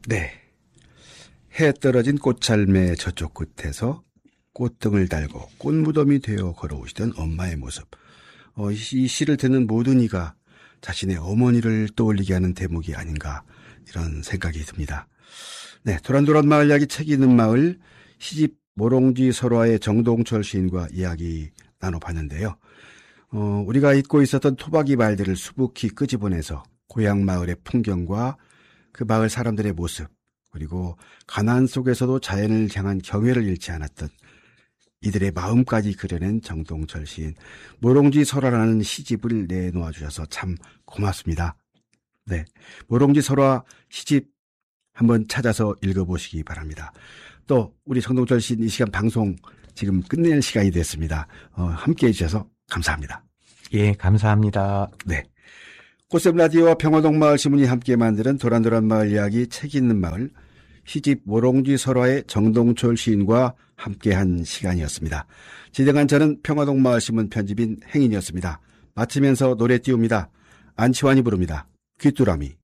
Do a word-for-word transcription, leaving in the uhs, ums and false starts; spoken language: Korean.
네. 해 떨어진 꽃차림의 저쪽 끝에서 꽃등을 달고 꽃무덤이 되어 걸어오시던 엄마의 모습. 어, 이 시를 듣는 모든 이가 자신의 어머니를 떠올리게 하는 대목이 아닌가 이런 생각이 듭니다. 네, 도란도란 마을 이야기 책 있는 마을 시집 모롱지 설화의 정동철 시인과 이야기 나눠봤는데요. 어, 우리가 잊고 있었던 토박이 말들을 수북히 끄집어내서 고향 마을의 풍경과 그 마을 사람들의 모습, 그리고 가난 속에서도 자연을 향한 경외를 잃지 않았던 이들의 마음까지 그려낸 정동철 시인 모롱지 설화라는 시집을 내놓아 주셔서 참 고맙습니다. 네, 모롱지 설화 시집 한번 찾아서 읽어보시기 바랍니다. 또 우리 정동철 시인 이 시간 방송 지금 끝낼 시간이 됐습니다. 어, 함께해 주셔서 감사합니다. 예, 감사합니다. 네, 꽃샘 라디오와 평화동 마을 신문이 함께 만드는 도란도란 마을 이야기 책 있는 마을 시집 모롱지 설화의 정동철 시인과 함께한 시간이었습니다. 진행한 저는 평화동 마을 신문 편집인 행인이었습니다. 마치면서 노래 띄웁니다. 안치환이 부릅니다. 귀뚜라미.